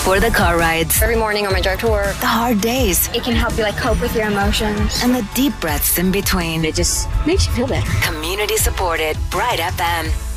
For the car rides, every morning on my drive to work, the hard days, it can help you cope with your emotions, and the deep breaths in between. It just makes you feel better. Community supported Bright FM.